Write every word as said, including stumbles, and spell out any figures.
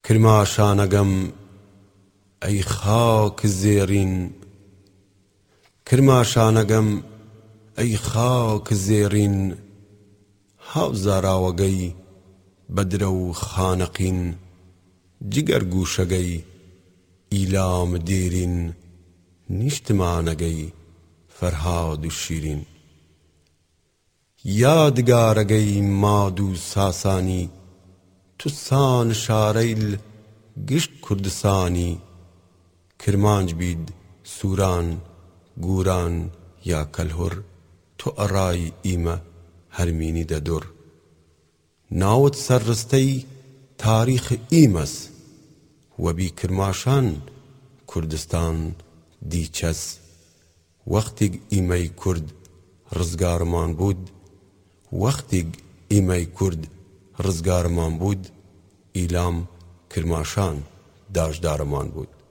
کرماشانەگەم ئەی خاک زێڕین، کرماشانەگەم ئەی خاک زێڕین، هاوزاراوەگەی بەدرە و خانەقین، جگەر گوشەگەی ئیلام دێرین، نیشتمانەگەی فەرهاد و شیرین. یادگارەگەی ماد و ساسانی، توسان شارەیل گشت کوردستانی، کرمانج بید سووران گوران یا کەلهوڕ، تۆ ئەڕای ئیمە هەرمینی دەدوڕ. ناوت سەرڕستەی تاریخ ئیمەس، وەبی کرماشان کوردستان دیچەس. وەختێک ئیمەی کورد ڕزگارمان بود، وەختێک ئیمەی کورد ڕزگارمان بود، ئیلام کرماشان داژدارمان بود.